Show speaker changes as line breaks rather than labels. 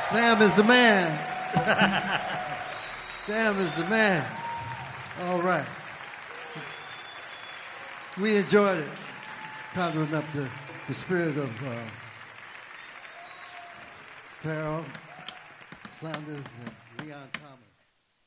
Sam is the man. Sam is the man. All right. We enjoyed it. Conjuring up the spirit of Pharoah Sanders and Leon Thomas.